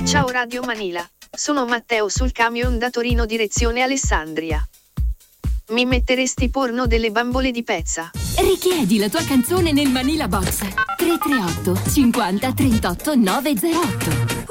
Ciao Radio Manila, sono Matteo sul camion da Torino direzione Alessandria. Mi metteresti porno delle bambole di pezza? Richiedi la tua canzone nel Manila Box 338 50 38 908.